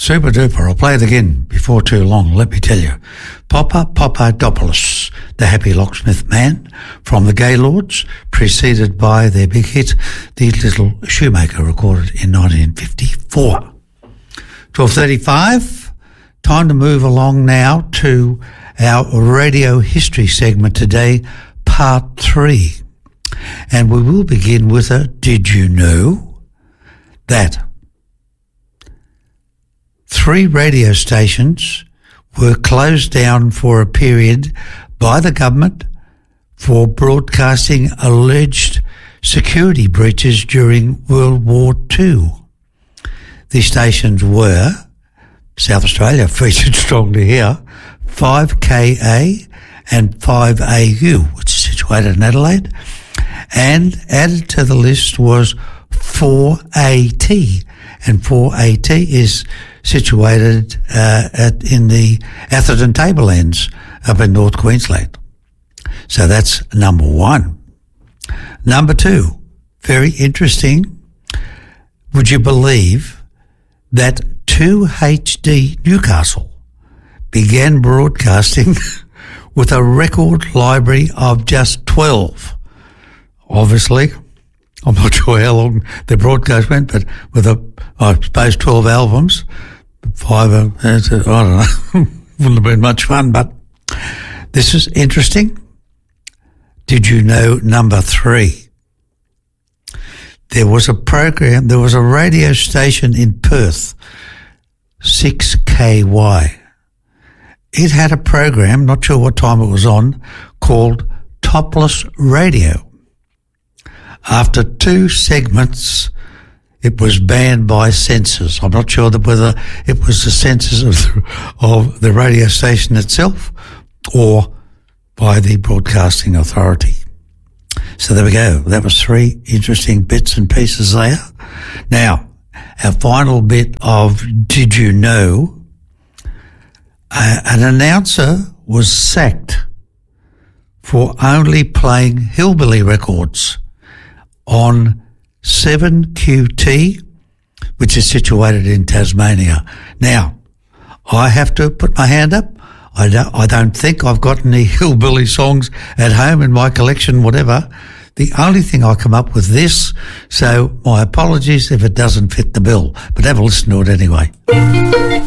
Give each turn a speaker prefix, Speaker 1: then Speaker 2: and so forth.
Speaker 1: Super duper. I'll play it again before too long, let me tell you. Papa Papadopoulos, the Happy Locksmith Man, from the Gaylords, preceded by their big hit, The Little Shoemaker, recorded in 1954. 12:35, time to move along now to our radio history segment today, part 3. And we will begin with a Did You Know That 3 radio stations were closed down for a period by the government for broadcasting alleged security breaches during World War II. These stations were, South Australia featured strongly here, 5KA and 5AU, which is situated in Adelaide, and added to the list was 4AT, and 4AT is situated in the Atherton Tablelands up in North Queensland. So that's number 1. Number 2, very interesting. Would you believe that 2HD Newcastle began broadcasting with a record library of just 12? Obviously, I'm not sure how long the broadcast went, but with I suppose 12 albums, 5, I don't know, wouldn't have been much fun, but this is interesting. Did you know number 3? There was a radio station in Perth, 6KY. It had a program, not sure what time it was on, called Topless Radio. After 2 segments, it was banned by censors. I'm not sure whether it was the censors of the radio station itself or by the Broadcasting Authority. So there we go. That was 3 interesting bits and pieces there. Now, our final bit of Did You Know? An announcer was sacked for only playing hillbilly records on 7QT, which is situated in Tasmania. Now, I have to put my hand up. I don't think I've got any hillbilly songs at home in my collection, whatever. The only thing I come up with this, so my apologies if it doesn't fit the bill, but have a listen to it anyway.